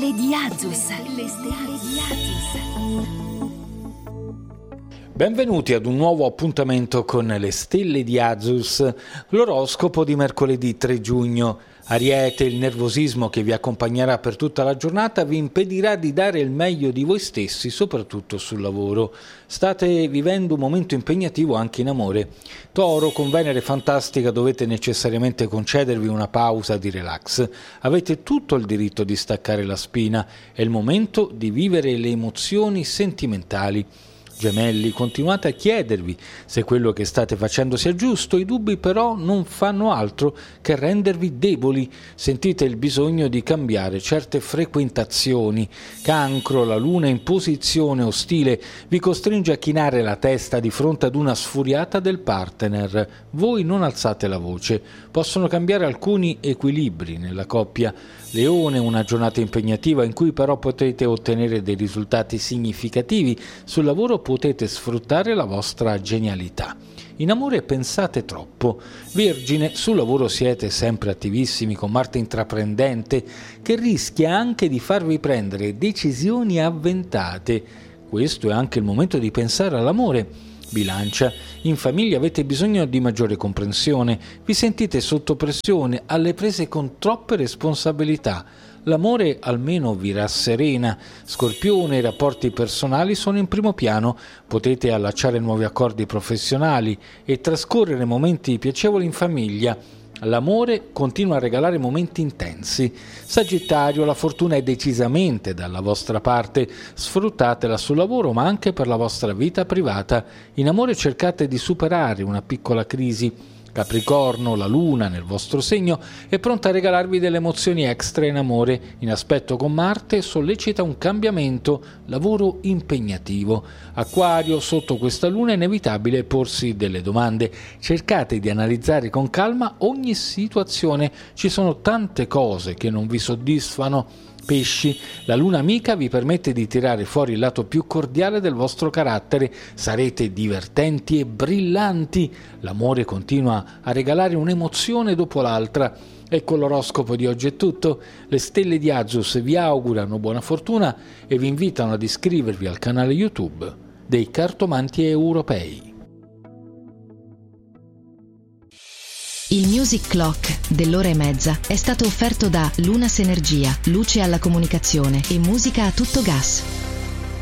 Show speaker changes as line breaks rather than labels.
stelle di Azus. Le stelle di Azus.
Benvenuti ad un nuovo appuntamento con le stelle di Azus, l'oroscopo di mercoledì 3 giugno. Ariete, il nervosismo che vi accompagnerà per tutta la giornata vi impedirà di dare il meglio di voi stessi, soprattutto sul lavoro. State vivendo un momento impegnativo anche in amore. Toro, con Venere fantastica dovete necessariamente concedervi una pausa di relax. Avete tutto il diritto di staccare la spina, è il momento di vivere le emozioni sentimentali. Gemelli, continuate a chiedervi se quello che state facendo sia giusto, i dubbi però non fanno altro che rendervi deboli, sentite il bisogno di cambiare certe frequentazioni. Cancro, la luna in posizione ostile vi costringe a chinare la testa di fronte ad una sfuriata del partner, voi non alzate la voce, possono cambiare alcuni equilibri nella coppia. Leone, una giornata impegnativa in cui però potete ottenere dei risultati significativi, sul lavoro potete sfruttare la vostra genialità. In amore pensate troppo. Vergine, sul lavoro siete sempre attivissimi con Marte intraprendente che rischia anche di farvi prendere decisioni avventate. Questo è anche il momento di pensare all'amore. Bilancia, in famiglia avete bisogno di maggiore comprensione, vi sentite sotto pressione, alle prese con troppe responsabilità. L'amore almeno vi rasserena. Scorpione, i rapporti personali sono in primo piano, potete allacciare nuovi accordi professionali e trascorrere momenti piacevoli in famiglia. L'amore continua a regalare momenti intensi. Sagittario, la fortuna è decisamente dalla vostra parte, sfruttatela sul lavoro ma anche per la vostra vita privata. In amore cercate di superare una piccola crisi. Capricorno, la luna nel vostro segno è pronta a regalarvi delle emozioni extra in amore. In aspetto con Marte sollecita un cambiamento, lavoro impegnativo. Acquario, sotto questa luna è inevitabile porsi delle domande. Cercate di analizzare con calma ogni situazione. Ci sono tante cose che non vi soddisfano. Pesci, la luna amica vi permette di tirare fuori il lato più cordiale del vostro carattere, sarete divertenti e brillanti, l'amore continua a regalare un'emozione dopo l'altra. E con l'oroscopo di oggi è tutto, le stelle di Azus vi augurano buona fortuna e vi invitano ad iscrivervi al canale YouTube dei Cartomanti Europei.
Il Music Clock dell'ora e mezza è stato offerto da Lunas Energia, luce alla comunicazione e musica a tutto gas.